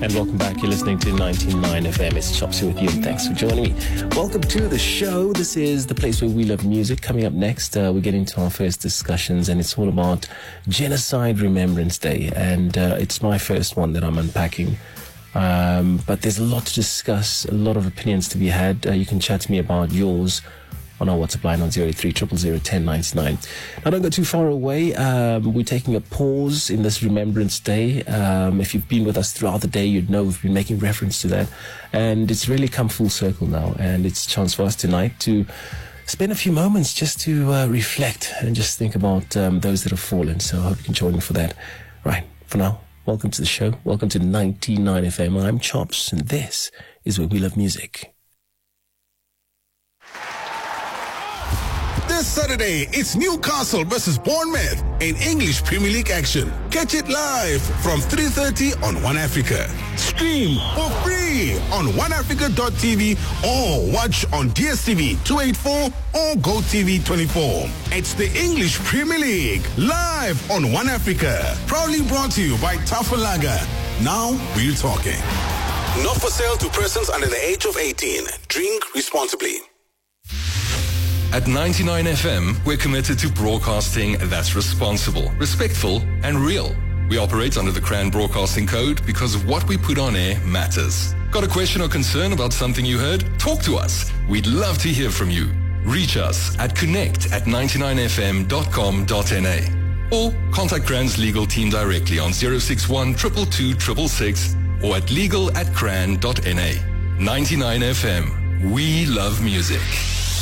And welcome back. You're listening to 99 FM. It's Chopsy with you, and thanks for joining me. Welcome to the show. This is the place where we love music. Coming up next, we get into our first discussions, and it's all about Genocide Remembrance Day. And it's my first one that I'm unpacking. But there's a lot to discuss, a lot of opinions to be had. You can chat to me about yours on our WhatsApp line on 03001099. Now, don't go too far away. We're taking a pause in this Remembrance Day. If you've been with us throughout the day, you'd know we've been making reference to that. And it's really come full circle now. And it's a chance for us tonight to spend a few moments just to reflect and just think about those that have fallen. So I hope you can join me for that. Right, for now, welcome to the show. Welcome to 99 FM. I'm Chops, and this is where we love music. This Saturday, it's Newcastle versus Bournemouth in English Premier League action. Catch it live from 3:30 on One Africa. Stream for free on oneafrica.tv or watch on DSTV 284 or GoTV 24. It's the English Premier League live on One Africa. Proudly brought to you by Tafalaga. Now we're talking. Not for sale to persons under the age of 18. Drink responsibly. At 99 FM, we're committed to broadcasting that's responsible, respectful, and real. We operate under the CRAN Broadcasting Code because what we put on air matters. Got a question or concern about something you heard? Talk to us. We'd love to hear from you. Reach us at connect@99fm.com.na or contact CRAN's legal team directly on 061 222 666 or at legal@cran.na. 99 FM. We love music.